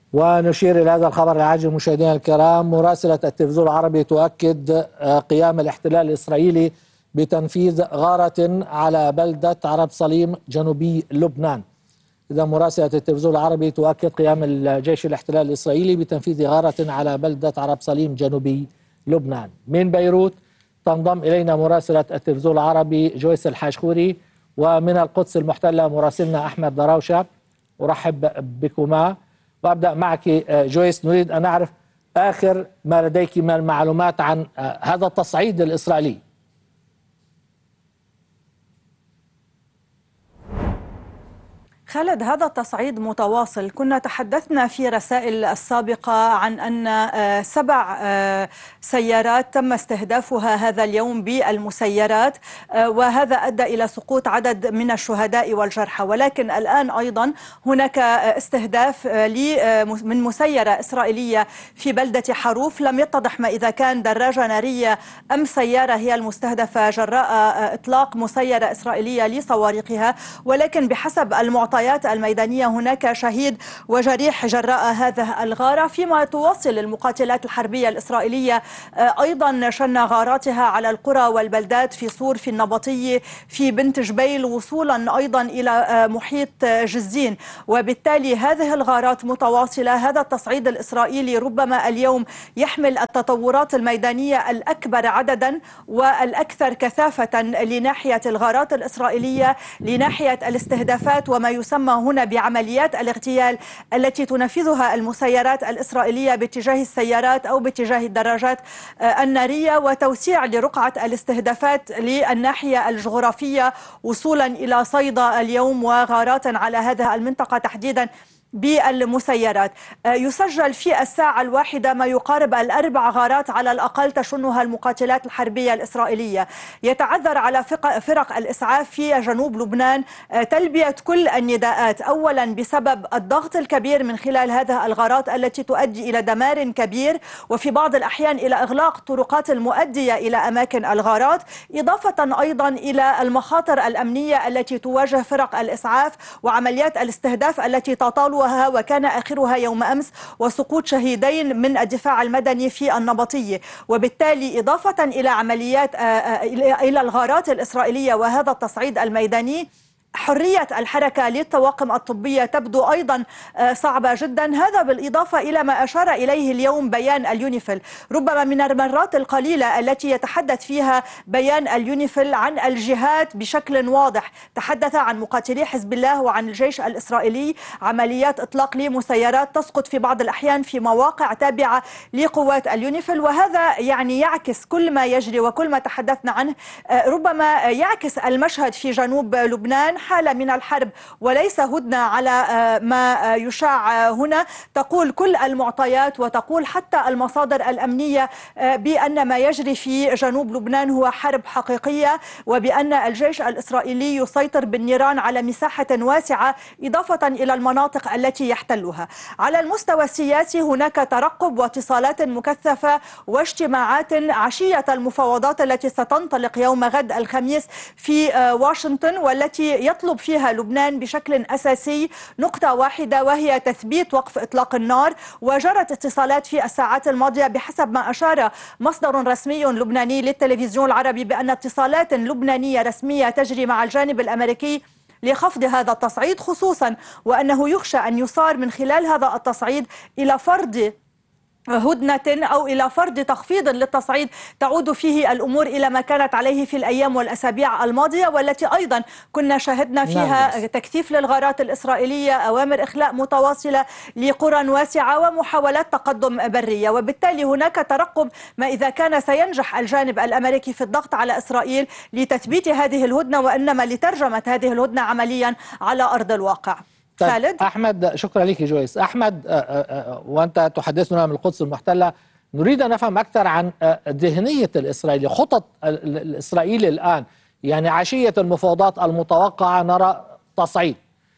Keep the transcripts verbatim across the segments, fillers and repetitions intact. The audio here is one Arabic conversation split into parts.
ونشير إلى هذا الخبر العاجل مشاهدينا الكرام. مراسلة التلفزيون العربي تؤكد قيام الاحتلال الإسرائيلي بتنفيذ غارة على بلدة عرب صليم جنوبي لبنان. إذا مراسلة التلفزيون العربي تؤكد قيام الجيش الاحتلال الإسرائيلي بتنفيذ غارة على بلدة عرب صليم جنوبي لبنان. من بيروت تنضم إلينا مراسلة التلفزيون العربي جويس الحاشخوري، ومن القدس المحتلة مراسلنا أحمد دراوشة. أرحب بكما وأبدأ معك جويس. نريد أن نعرف آخر ما لديك من المعلومات عن هذا التصعيد الإسرائيلي. خالد، هذا التصعيد متواصل. كنا تحدثنا في رسائل السابقة عن أن سبع سيارات تم استهدافها هذا اليوم بالمسيرات، وهذا أدى إلى سقوط عدد من الشهداء والجرحى، ولكن الآن أيضا هناك استهداف من مسيرة إسرائيلية في بلدة حروف. لم يتضح ما إذا كان دراجة نارية أم سيارة هي المستهدفة جراء إطلاق مسيرة إسرائيلية لصواريخها، ولكن بحسب المعطيات الميدانية هناك شهيد وجريح جراء هذه الغارة، فيما تواصل المقاتلات الحربية الإسرائيلية أيضا شن غاراتها على القرى والبلدات في صور، في النبطية، في بنت جبيل، وصولا أيضا إلى محيط جزين. وبالتالي هذه الغارات متواصلة. هذا التصعيد الإسرائيلي ربما اليوم يحمل التطورات الميدانية الأكبر عددا والأكثر كثافة لناحية الغارات الإسرائيلية، لناحية الاستهدافات وما يسمى هنا بعمليات الاغتيال التي تنفذها المسيرات الإسرائيلية باتجاه السيارات أو باتجاه الدراجات النارية، وتوسيع لرقعة الاستهدافات للناحية الجغرافية وصولا إلى صيدا اليوم وغارات على هذه المنطقة تحديدا بالمسيرات. يسجل في الساعة الواحدة ما يقارب الأربع غارات على الأقل تشنها المقاتلات الحربية الإسرائيلية. يتعذر على فرق الإسعاف في جنوب لبنان تلبية كل النداءات، أولا بسبب الضغط الكبير من خلال هذه الغارات التي تؤدي إلى دمار كبير، وفي بعض الأحيان إلى إغلاق طرقات المؤدية إلى أماكن الغارات، إضافة أيضا إلى المخاطر الأمنية التي تواجه فرق الإسعاف وعمليات الاستهداف التي تطال، وكان آخرها يوم أمس وسقوط شهيدين من الدفاع المدني في النبطية. وبالتالي إضافة إلى عمليات إلى الغارات الإسرائيلية وهذا التصعيد الميداني، حرية الحركة للطواقم الطبية تبدو أيضا صعبة جدا. هذا بالإضافة إلى ما أشار إليه اليوم بيان اليونيفيل، ربما من المرات القليلة التي يتحدث فيها بيان اليونيفيل عن الجهات بشكل واضح. تحدث عن مقاتلي حزب الله وعن الجيش الإسرائيلي، عمليات إطلاق لمسيرات تسقط في بعض الأحيان في مواقع تابعة لقوات اليونيفيل، وهذا يعني يعكس كل ما يجري وكل ما تحدثنا عنه. ربما يعكس المشهد في جنوب لبنان حالة من الحرب وليس هدنة على ما يشاع هنا. تقول كل المعطيات وتقول حتى المصادر الأمنية بأن ما يجري في جنوب لبنان هو حرب حقيقية، وبأن الجيش الإسرائيلي يسيطر بالنيران على مساحة واسعة إضافة إلى المناطق التي يحتلها. على المستوى السياسي هناك ترقب واتصالات مكثفة واجتماعات عشية المفاوضات التي ستنطلق يوم غد الخميس في واشنطن، والتي يطلب فيها لبنان بشكل أساسي نقطة واحدة، وهي تثبيت وقف إطلاق النار. وجرت اتصالات في الساعات الماضية بحسب ما أشار مصدر رسمي لبناني للتلفزيون العربي بأن اتصالات لبنانية رسمية تجري مع الجانب الأمريكي لخفض هذا التصعيد، خصوصا وأنه يخشى أن يصار من خلال هذا التصعيد إلى فرض هدنة أو إلى فرض تخفيض للتصعيد تعود فيه الأمور إلى ما كانت عليه في الأيام والأسابيع الماضية، والتي أيضا كنا شاهدنا فيها تكثيف للغارات الإسرائيلية، أوامر إخلاء متواصلة لقرى واسعة، ومحاولات تقدم برية. وبالتالي هناك ترقب ما إذا كان سينجح الجانب الأمريكي في الضغط على إسرائيل لتثبيت هذه الهدنة، وإنما لترجمة هذه الهدنة عمليا على أرض الواقع. طيب خالد. أحمد، شكرا لك جويس. أحمد، وأنت تحدثنا من القدس المحتلة، نريد أن نفهم أكثر عن ذهنية الإسرائيلي، خطط الإسرائيلي الآن. يعني عشية المفاوضات المتوقعة نرى تصعيد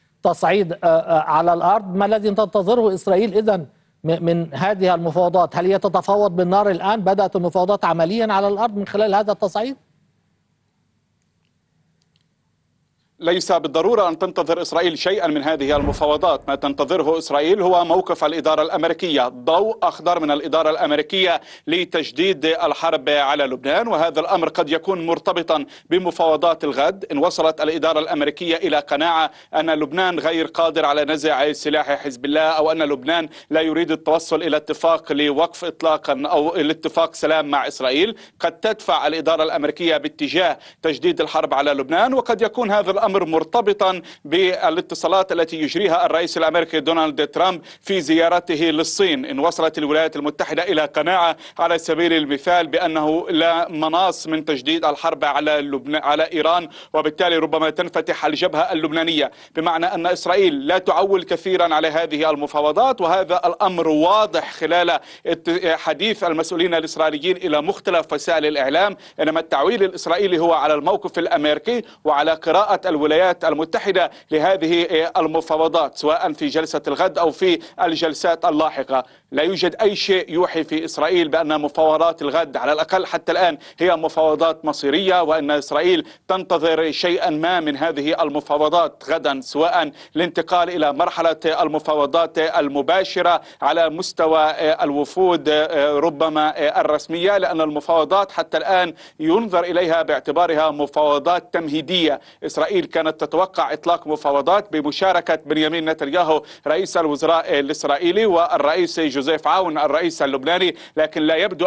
تصعيد على الأرض. ما الذي تنتظره إسرائيل إذن من هذه المفاوضات؟ هل هي تتفاوض بالنار الآن؟ بدأت المفاوضات عمليا على الأرض من خلال هذا التصعيد؟ ليس بالضرورة أن تنتظر إسرائيل شيئا من هذه المفاوضات. ما تنتظره إسرائيل هو موقف الإدارة الأمريكية، ضوء أخضر من الإدارة الأمريكية لتجديد الحرب على لبنان، وهذا الأمر قد يكون مرتبطا بمفاوضات الغد. إن وصلت الإدارة الأمريكية إلى قناعة أن لبنان غير قادر على نزع سلاح حزب الله، أو أن لبنان لا يريد التوصل إلى اتفاق لوقف إطلاقا أو الاتفاق سلام مع إسرائيل، قد تدفع الإدارة الأمريكية باتجاه تجديد الحرب على لبنان. وقد يكون هذا الأمر مرتبطا بالاتصالات التي يجريها الرئيس الأمريكي دونالد ترامب في زيارته للصين. إن وصلت الولايات المتحدة إلى قناعة على سبيل المثال بأنه لا مناص من تجديد الحرب على لبنان على إيران، وبالتالي ربما تنفتح الجبهة اللبنانية، بمعنى أن إسرائيل لا تعول كثيرا على هذه المفاوضات. وهذا الأمر واضح خلال حديث المسؤولين الإسرائيليين إلى مختلف وسائل الإعلام، إنما التعويل الإسرائيلي هو على الموقف الأمريكي وعلى قراءة الولايات المتحدة لهذه المفاوضات، سواء في جلسة الغد أو في الجلسات اللاحقة. لا يوجد أي شيء يوحي في إسرائيل بأن مفاوضات الغد على الأقل حتى الآن هي مفاوضات مصيرية، وأن إسرائيل تنتظر شيئا ما من هذه المفاوضات غدا، سواء الانتقال إلى مرحلة المفاوضات المباشرة على مستوى الوفود ربما الرسمية، لأن المفاوضات حتى الآن ينظر إليها باعتبارها مفاوضات تمهيدية. إسرائيل كانت تتوقع إطلاق مفاوضات بمشاركة بنيامين نتنياهو رئيس الوزراء الإسرائيلي والرئيس جوزيف عون الرئيس اللبناني، لكن لا يبدو